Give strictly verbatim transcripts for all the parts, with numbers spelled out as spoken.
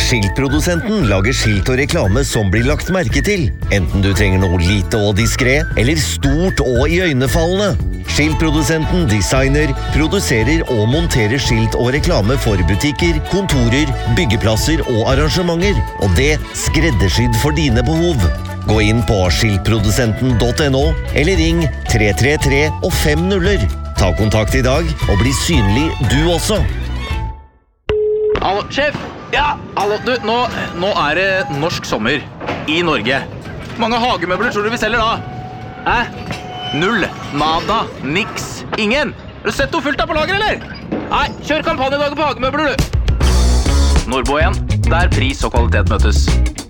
Skiltprodusenten lager skilt og reklame som blir lagt merke til, enten du trenger noe lite og diskret, eller stort og iøynefallende. Skiltprodusenten designer, produserer og monterer skilt og reklame for butikker, kontorer, byggeplasser og arrangementer, og det skreddersydd for dine behov. Gå inn på skiltprodusenten punktum no, eller ring tre tre tre og fem nuller. Ta kontakt i dag og bli synlig du også. Hallo, sjef! Ja, hallo, du, nå, nå er det norsk sommer i Norge. Hvor mange hagemøbler tror du vi selger da? Hæ? Null, nada, niks, ingen. Har du sett noe fullt der på lager, eller? Nei, kjør kampanjedager på hagemøbler, du. Nordbo igjen, der pris og kvalitet møtes.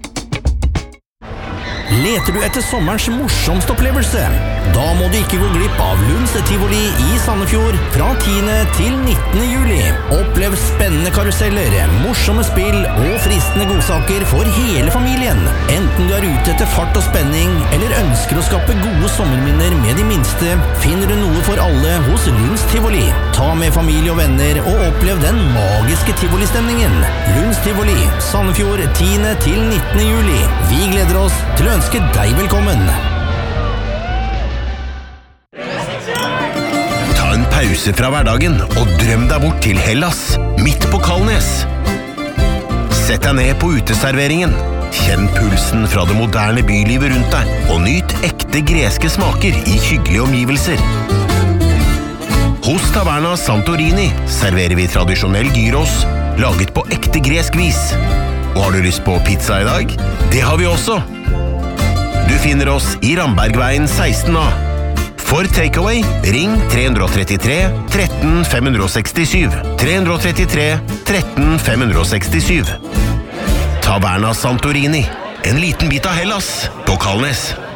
Leter du etter sommerens morsomste opplevelse? Da må du ikke gå glipp av Lunds Tivoli i Sandefjord fra tiende til nittende juli. Opplev spennende karuseller, morsomme spill og fristende godsaker for hele familien. Enten du er ute etter fart og spenning, eller ønsker å skape gode sommerminner med de minste, finner du noe for alle hos Lunds Tivoli. Ta med familie og venner og opplev den magiske Tivoli-stemningen. Lunds Tivoli, Sandefjord, tiende til nittende juli. Vi gleder oss til å ønske deg velkommen. Ta en pause fra hverdagen og drøm deg bort til Hellas, midt på Kalnes. Sett deg ned på uteserveringen. Kjenn pulsen fra det moderne bylivet rundt deg, og nyt ekte greske smaker i hyggelige omgivelser. Hos Taverna Santorini serverer vi tradisjonell gyros, laget på ekte gresk vis. Og har du lyst på pizza i dag? Det har vi også. Du finner oss i Rambergveien seksten A. For takeaway, ring tre tre tre, tretten fem sekstisju. tre tre tre, tretten fem sekstisju. Taverna Santorini, en liten bit av Hellas på Kalnes.